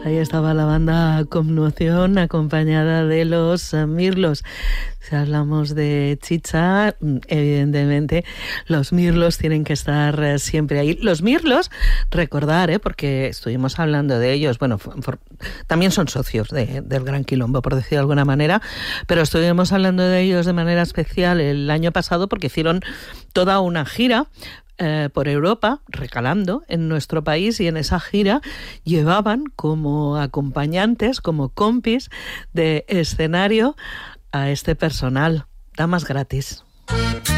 Ahí estaba la banda Conmoción acompañada de los Mirlos. Si hablamos de chicha, evidentemente los Mirlos tienen que estar siempre ahí. Los Mirlos, recordar, porque estuvimos hablando de ellos, bueno, también son socios del Gran Quilombo, por decir de alguna manera, pero estuvimos hablando de ellos de manera especial el año pasado porque hicieron toda una gira por Europa, recalando en nuestro país, y en esa gira llevaban como acompañantes, como compis de escenario a este personal, damas gratis.